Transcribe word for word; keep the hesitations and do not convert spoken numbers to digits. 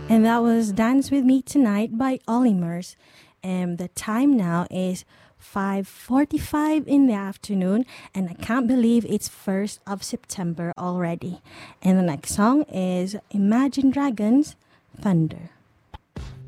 And that was Dance With Me Tonight by Olimers. And the time now is five forty-five in the afternoon, and I can't believe it's first of September already. And the next song is Imagine Dragons Thunder.